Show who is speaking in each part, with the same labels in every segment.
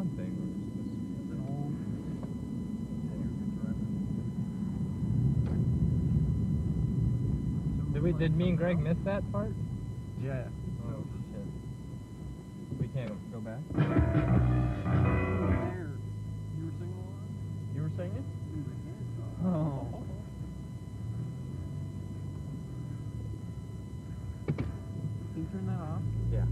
Speaker 1: Sean thing? Did me and Greg miss that part?
Speaker 2: Yeah.
Speaker 1: Oh shit. We can't go back?
Speaker 2: You were singing?
Speaker 1: Oh.
Speaker 2: Can you turn that off?
Speaker 1: Yeah.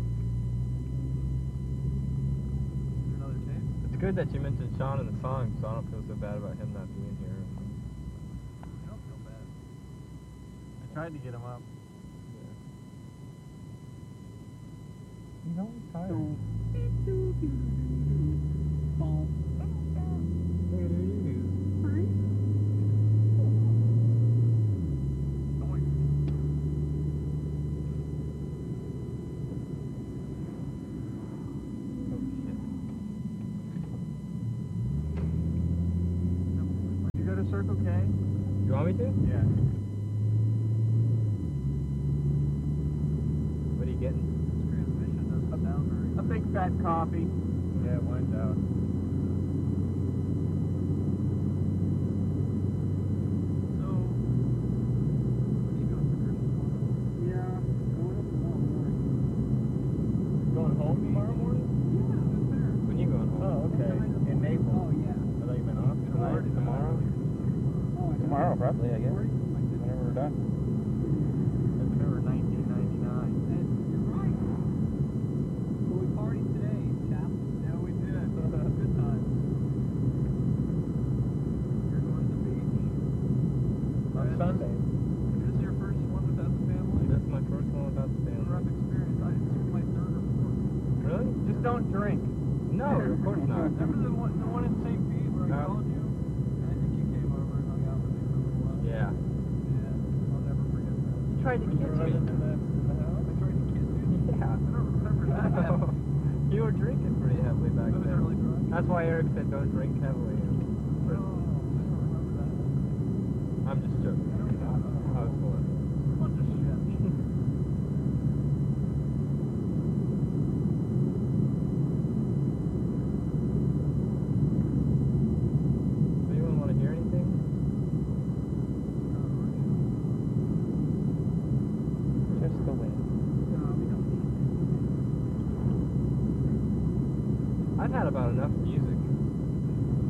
Speaker 2: Another tape?
Speaker 1: It's good that you mentioned Sean in the song, so I don't feel so bad about him not being here.
Speaker 2: I don't feel bad. I tried to get him up.
Speaker 1: He's always tired.
Speaker 2: You go to Circle K?
Speaker 1: You want me to?
Speaker 2: Yeah.
Speaker 1: What are you getting?
Speaker 2: This transmission doesn't sound very good. A big fat coffee.
Speaker 1: Yeah, wine's out.
Speaker 2: So, what are you doing for Christmas morning? Yeah, going up tomorrow morning. Going home tomorrow morning? Yeah, that's there.
Speaker 1: When you going home?
Speaker 2: Oh, okay. In Naples. Oh, yeah.
Speaker 1: I thought you been off tonight, tomorrow?
Speaker 3: Tomorrow, probably, I guess.
Speaker 1: Whenever we're done.
Speaker 2: That's November 1999. You're right. Well, we partied today, chap. Yeah, we did. Good times. You're going to the beach.
Speaker 1: On Sunday.
Speaker 2: This is your first one without the family?
Speaker 1: That's my first one without the family.
Speaker 2: Rough experience. This is my third or fourth.
Speaker 1: Really?
Speaker 2: Just don't drink.
Speaker 1: No, of course not.
Speaker 2: Remember the one in St. Pete where I called you? I think you came over and hung out with me for a little while.
Speaker 1: Yeah.
Speaker 2: Yeah, I'll never forget that.
Speaker 1: You tried to kiss me.
Speaker 2: In the house? I tried to kiss you?
Speaker 1: Yeah.
Speaker 2: I don't remember that.
Speaker 1: You were drinking pretty heavily back
Speaker 2: I was
Speaker 1: then.
Speaker 2: really drunk.
Speaker 1: That's why Eric said don't drink heavily.
Speaker 2: Oh,